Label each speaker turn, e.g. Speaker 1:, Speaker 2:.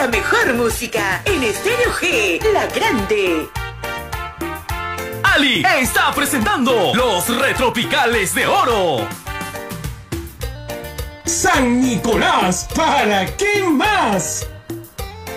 Speaker 1: La mejor música en Estéreo G, la grande.
Speaker 2: Ali está presentando los Retropicales de Oro.
Speaker 3: San Nicolás, ¿para qué más?